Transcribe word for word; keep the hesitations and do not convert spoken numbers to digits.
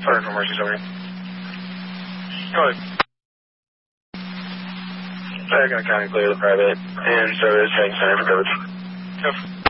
Sorry for Mercy, sorry. Go ahead. I'm going to county clear the private and service heading center for coverage. Yep.